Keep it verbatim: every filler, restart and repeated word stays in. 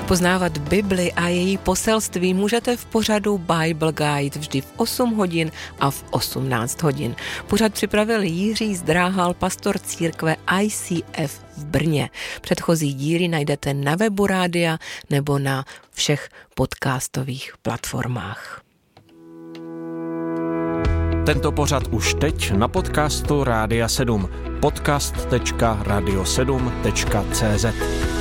Poznávat Bibli a její poselství můžete v pořadu Bible Guide vždy v osm hodin a v osmnáct hodin. Pořad připravil Jiří Zdráhal, pastor církve I C F v Brně. Předchozí díly najdete na webu rádia nebo na všech podcastových platformách. Tento pořad už teď na podcastu Rádia sedm. podcast tečka radio sedm tečka cé zet